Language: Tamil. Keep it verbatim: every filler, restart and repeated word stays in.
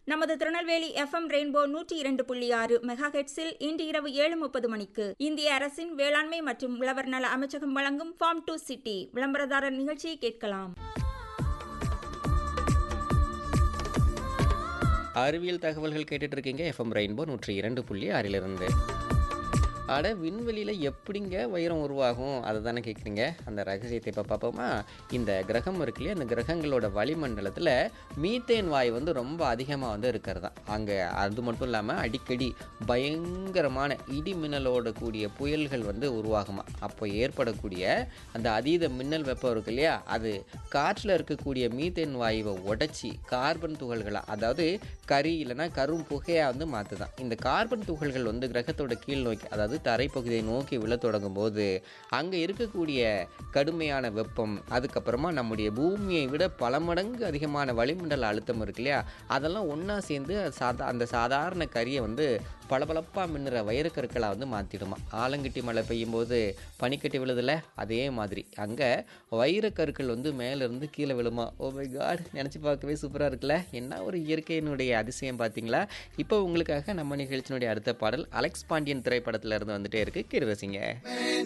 நமது திருநெல்வேலி எஃப்எம் ரெயின்போ நூற்றி இரண்டு புள்ளி ஆறு மெகா ஹெட்ஸில் இன்று இரவு ஏழு முப்பது மணிக்கு இந்திய அரசின் வேளாண்மை மற்றும் உழவர் நல அமைச்சகம் வழங்கும் ஃபார்ம் டு சிட்டி விளம்பரதாரர் நிகழ்ச்சியை கேட்கலாம். அறிவியல் தகவல்கள் கேட்டுட்டு இருக்கீங்க எஃப்எம் ரெயின்போ நூற்றி இரண்டு புள்ளி ஆறிலிருந்து. அட விண்வெளியில் எப்படிங்க வைரம் உருவாகும் அதை தானே கேட்குறீங்க. அந்த ரகசியத்தை இப்போ பார்ப்போமா. இந்த கிரகம் இருக்கு இல்லையா, அந்த கிரகங்களோட வளிமண்டலத்தில் மீத்தேன் வாயு வந்து ரொம்ப அதிகமாக வந்து இருக்கிறதா அங்கே. அது மட்டும் இல்லாமல் அடிக்கடி பயங்கரமான இடி மின்னலோட கூடிய புயல்கள் வந்து உருவாகுமா. அப்போ ஏற்படக்கூடிய அந்த அதீத மின்னல் வெப்பம் இருக்கு இல்லையா, அது காற்றில் இருக்கக்கூடிய மீத்தேன் வாயுவை உடைச்சி கார்பன் துகள்களாக, அதாவது கரி இல்லைன்னா கரும் புகையாக வந்து மாற்றுதான். இந்த கார்பன் துகள்கள் வந்து கிரகத்தோட கீழ் நோக்கி, அதாவது தரைப்பகுதியை நோக்கி விழ தொடங்கும் போது அங்கே இருக்கக்கூடிய கடுமையான வெப்பம், அதுக்கப்புறமா நம்முடைய பூமியை விட பல மடங்கு அதிகமான வளிமண்டல அழுத்தம் இருக்கு இல்லையா, அதெல்லாம் ஒன்றா சேர்ந்து சாதா அந்த சாதாரண கரியை வந்து பளபளப்பாக மின்னுற வைரக்கற்களாக வந்து மாற்றிடுமா. ஆலங்கட்டி மழை பெய்யும் போது பனிக்கட்டி விழுதில்ல, அதே மாதிரி அங்கே வைரக்கற்கள் வந்து மேலேருந்து கீழே விழுமா. ஓ மை காட், நினச்சி பார்க்கவே சூப்பராக இருக்குல்ல. என்ன ஒரு இயற்கையினுடைய அதிசயம் பார்த்தீங்களா. இப்போ உங்களுக்காக நம்ம நிகழ்ச்சியினுடைய அடுத்த பாடல் அலெக்ஸ் பாண்டியன் திரைப்படத்தில் இருந்து வந்துட்டே இருக்கு, கேட்டு ரசிங்க.